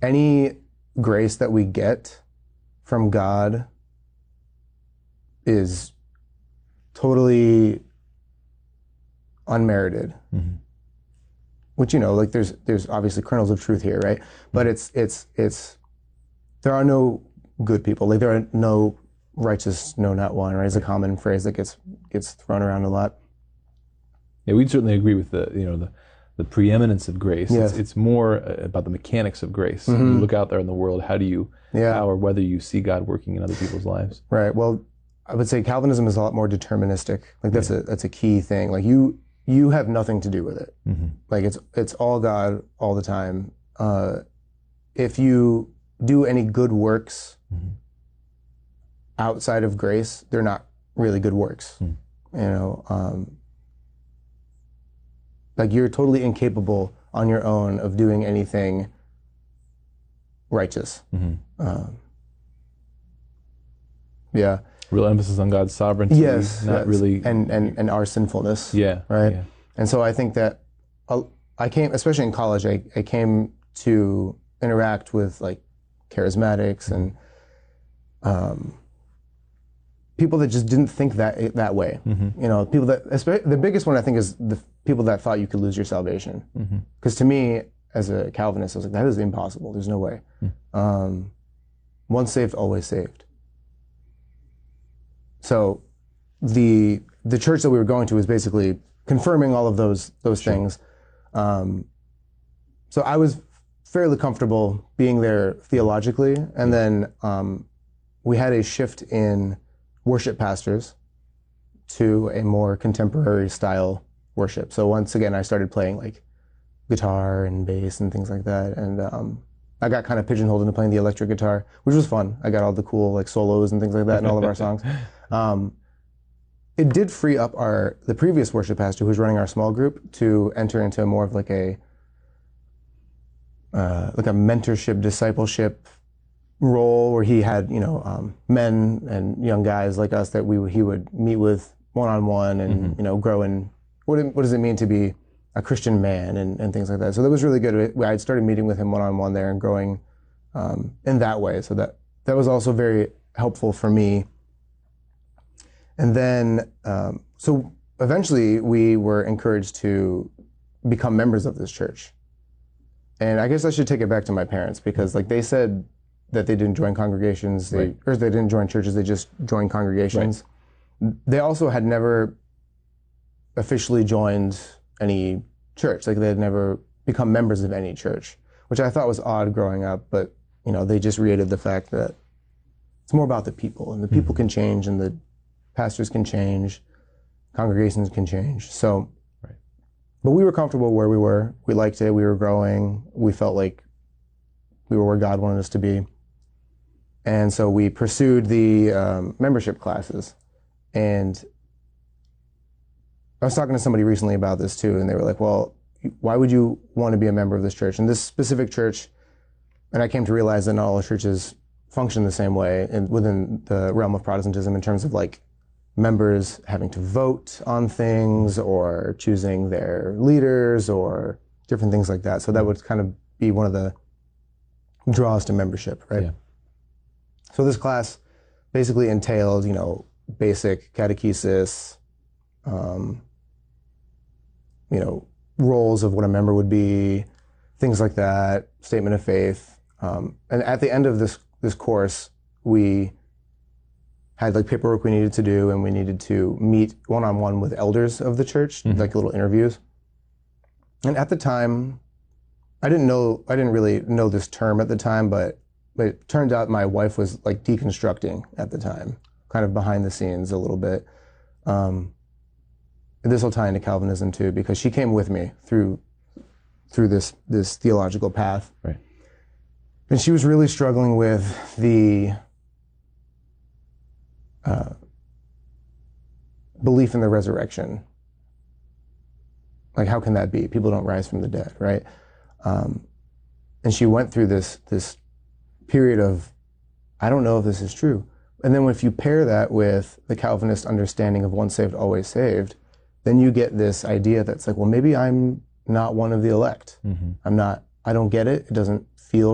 any grace that we get from God is totally unmerited. Mm-hmm. Which, you know, like there's obviously kernels of truth here, right? But it's there are no good people. Like there are no righteous, no, not one, right? It's a common phrase that gets thrown around a lot. Yeah, we'd certainly agree with the preeminence of grace. Yes. It's more about the mechanics of grace. Mm-hmm. You look out there in the world, how or whether you see God working in other people's lives. Right. Well, I would say Calvinism is a lot more deterministic. Like that's a key thing. Like you have nothing to do with it. Mm-hmm. Like it's all God all the time. If you do any good works mm-hmm. outside of grace, they're not really good works. Mm-hmm. You know, like you're totally incapable on your own of doing anything righteous. Mm-hmm. Yeah. Real emphasis on God's sovereignty. Yes. Not really. And our sinfulness. Yeah. Right. Yeah. And so I think that I came, especially in college, I came to interact with like charismatics and people that just didn't think that way. Mm-hmm. You know, people that, the biggest one I think is the people that thought you could lose your salvation. Because to me, as a Calvinist, I was like, that is impossible. There's no way. Once saved, always saved. So the church that we were going to was basically confirming all of those things. So I was fairly comfortable being there theologically, and then we had a shift in worship pastors to a more contemporary style worship. So once again, I started playing like guitar and bass and things like that, and I got kind of pigeonholed into playing the electric guitar, which was fun. I got all the cool like solos and things like that in all of our songs. It did free up the previous worship pastor who was running our small group to enter into more of like a mentorship, discipleship role where he had, you know, men and young guys like us that he would meet with one-on-one and, you know, grow in what does it mean to be a Christian man and things like that. So that was really good. I had started meeting with him one-on-one there and growing in that way. So that was also very helpful for me. And then, so eventually we were encouraged to become members of this church. And I guess I should take it back to my parents because like they said that they didn't join congregations, or they didn't join churches, they just joined congregations. Right. They also had never officially joined any church. Like they had never become members of any church, which I thought was odd growing up, but you know, they just reiterated the fact that it's more about the people, and the people can change, and the pastors can change, congregations can change. So, but we were comfortable where we were. We liked it. We were growing. We felt like we were where God wanted us to be. And so we pursued the membership classes. And I was talking to somebody recently about this too, and they were like, well, why would you want to be a member of this church? And this specific church, and I came to realize that not all churches function the same way within the realm of Protestantism in terms of like members having to vote on things or choosing their leaders or different things like that. So that would kind of be one of the draws to membership, right? Yeah. So this class basically entailed, you know, basic catechesis, you know, roles of what a member would be, things like that, statement of faith. And at the end of this course, we had like paperwork we needed to do, and we needed to meet one-on-one with elders of the church, like little interviews. And at the time, I didn't really know this term at the time, but it turned out my wife was like deconstructing at the time, kind of behind the scenes a little bit. And this will tie into Calvinism too, because she came with me through this theological path. Right. And she was really struggling with the belief in the resurrection. Like, how can that be? People don't rise from the dead, right? And she went through this period of, I don't know if this is true. And then if you pair that with the Calvinist understanding of once saved, always saved, then you get this idea that's like, well, maybe I'm not one of the elect. I don't get it. It doesn't